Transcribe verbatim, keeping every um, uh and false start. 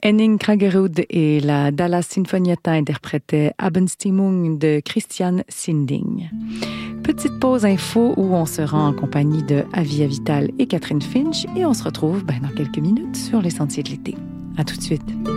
Henning Kraggerud et la Dallas Sinfonietta interprétaient Abendstimmung de Christian Sinding. Petite pause info où on se rend en compagnie de Avia Vital et Catherine Finch et on se retrouve ben, dans quelques minutes sur les sentiers de l'été. À tout de suite.